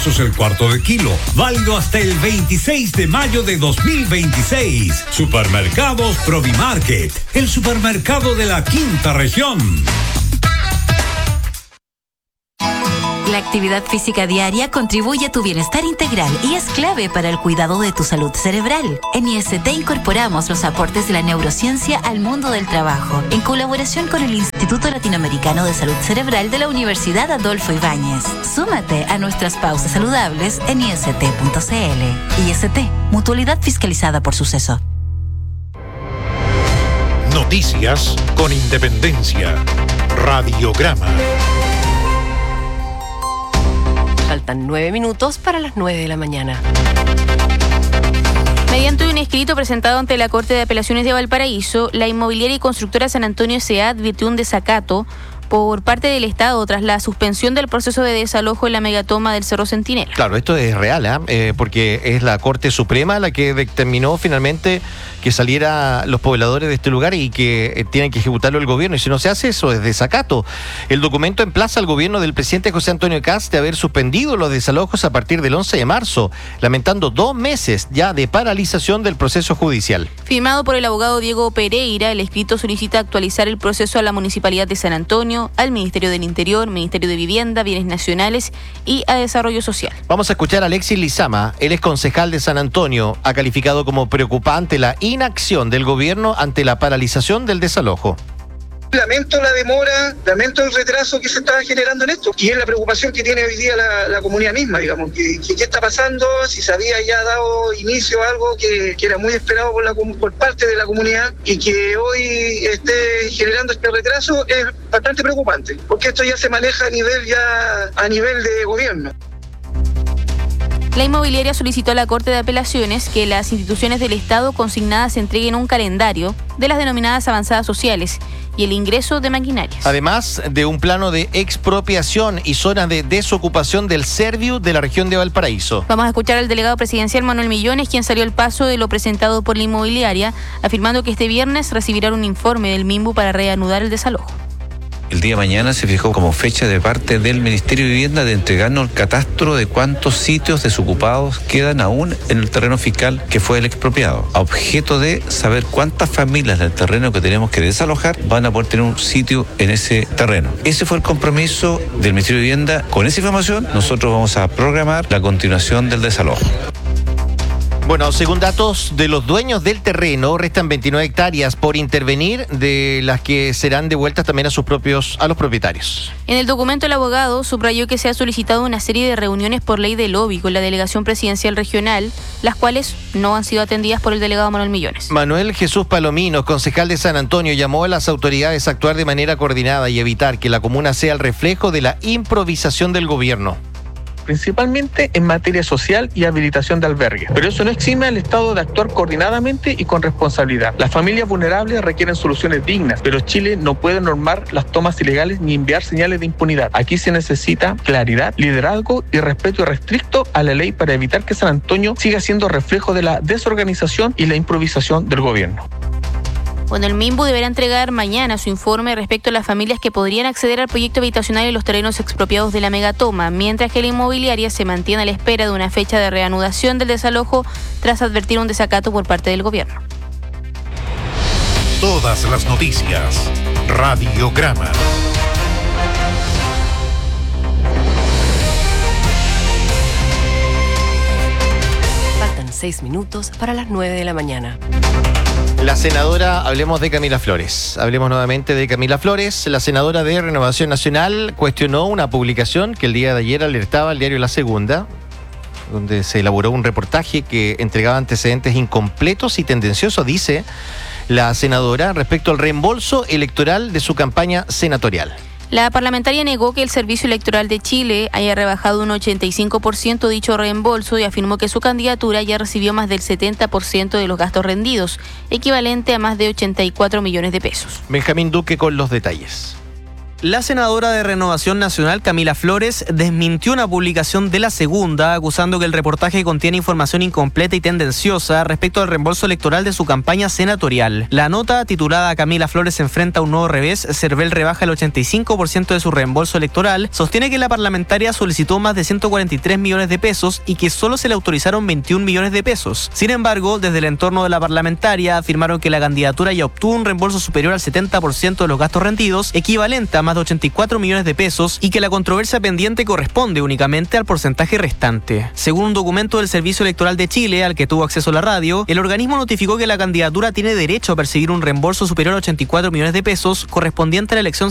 el cuarto de kilo, válido hasta el 26 de mayo de 2026. Supermercados Provimarket, el supermercado de la quinta región. La actividad física diaria contribuye a tu bienestar integral y es clave para el cuidado de tu salud cerebral. En IST incorporamos los aportes de la neurociencia al mundo del trabajo, en colaboración con el Instituto Latinoamericano de Salud Cerebral de la Universidad Adolfo Ibáñez. Súmate a nuestras pausas saludables en ist.cl. IST, mutualidad fiscalizada por Suceso. Noticias con independencia. Radiograma. Faltan 9 minutos para las 9 de la mañana. Mediante un escrito presentado ante la Corte de Apelaciones de Valparaíso, la inmobiliaria y constructora San Antonio S.A. advirtió un desacato por parte del Estado tras la suspensión del proceso de desalojo en la megatoma del Cerro Centinela. Claro, esto es real, porque es la Corte Suprema la que determinó finalmente que saliera los pobladores de este lugar y que tienen que ejecutarlo el gobierno. Y si no se hace eso, es desacato. El documento emplaza al gobierno del presidente José Antonio Kast de haber suspendido los desalojos a partir del 11 de marzo, lamentando 2 meses ya de paralización del proceso judicial. Firmado por el abogado Diego Pereira, el escrito solicita actualizar el proceso a la Municipalidad de San Antonio, al Ministerio del Interior, Ministerio de Vivienda, Bienes Nacionales y a Desarrollo Social. Vamos a escuchar a Alexis Lizama. Él es concejal de San Antonio. Ha calificado como preocupante la inacción del gobierno ante la paralización del desalojo. Lamento la demora, lamento el retraso que se está generando en esto. Y es la preocupación que tiene hoy día la comunidad misma, digamos. ¿Qué está pasando? Si se había ya dado inicio a algo que era muy esperado por parte de la comunidad y que hoy esté generando este retraso es bastante preocupante, porque esto ya se maneja a nivel de gobierno. La inmobiliaria solicitó a la Corte de Apelaciones que las instituciones del Estado consignadas entreguen un calendario de las denominadas avanzadas sociales y el ingreso de maquinarias. Además de un plano de expropiación y zonas de desocupación del Serviu de la región de Valparaíso. Vamos a escuchar al delegado presidencial Manuel Millones, quien salió al paso de lo presentado por la inmobiliaria, afirmando que este viernes recibirán un informe del MIMBU para reanudar el desalojo. El día de mañana se fijó como fecha de parte del Ministerio de Vivienda de entregarnos el catastro de cuántos sitios desocupados quedan aún en el terreno fiscal que fue el expropiado, a objeto de saber cuántas familias del terreno que tenemos que desalojar van a poder tener un sitio en ese terreno. Ese fue el compromiso del Ministerio de Vivienda. Con esa información nosotros vamos a programar la continuación del desalojo. Bueno, según datos de los dueños del terreno, restan 29 hectáreas por intervenir, de las que serán devueltas también a los propietarios. En el documento, el abogado subrayó que se ha solicitado una serie de reuniones por ley de lobby con la delegación presidencial regional, las cuales no han sido atendidas por el delegado Manuel Millones. Manuel Jesús Palomino, concejal de San Antonio, llamó a las autoridades a actuar de manera coordinada y evitar que la comuna sea el reflejo de la improvisación del gobierno. Principalmente en materia social y habilitación de albergues. Pero eso no exime al Estado de actuar coordinadamente y con responsabilidad. Las familias vulnerables requieren soluciones dignas, pero Chile no puede normar las tomas ilegales ni enviar señales de impunidad. Aquí se necesita claridad, liderazgo y respeto irrestricto a la ley para evitar que San Antonio siga siendo reflejo de la desorganización y la improvisación del gobierno. Bueno, el MIMBU deberá entregar mañana su informe respecto a las familias que podrían acceder al proyecto habitacional en los terrenos expropiados de la megatoma, mientras que la inmobiliaria se mantiene a la espera de una fecha de reanudación del desalojo tras advertir un desacato por parte del gobierno. Todas las noticias. Radiograma. Faltan 6 minutos para las 9 de la mañana. La senadora, hablemos nuevamente de Camila Flores. La senadora de Renovación Nacional cuestionó una publicación que el día de ayer alertaba al diario La Segunda, donde se elaboró un reportaje que entregaba antecedentes incompletos y tendenciosos, dice la senadora, respecto al reembolso electoral de su campaña senatorial. La parlamentaria negó que el Servicio Electoral de Chile haya rebajado un 85% dicho reembolso y afirmó que su candidatura ya recibió más del 70% de los gastos rendidos, equivalente a más de 84 millones de pesos. Benjamín Duque con los detalles. La senadora de Renovación Nacional, Camila Flores, desmintió una publicación de La Segunda, acusando que el reportaje contiene información incompleta y tendenciosa respecto al reembolso electoral de su campaña senatorial. La nota, titulada Camila Flores enfrenta un nuevo revés, Cervel rebaja el 85% de su reembolso electoral, sostiene que la parlamentaria solicitó más de 143 millones de pesos y que solo se le autorizaron 21 millones de pesos. Sin embargo, desde el entorno de la parlamentaria afirmaron que la candidatura ya obtuvo un reembolso superior al 70% de los gastos rendidos, equivalente a más de 84 millones de pesos, y que la controversia pendiente corresponde únicamente al porcentaje restante. Según un documento del Servicio Electoral de Chile, al que tuvo acceso la radio, el organismo notificó que la candidatura tiene derecho a percibir un reembolso superior a 84 millones de pesos correspondiente a la elección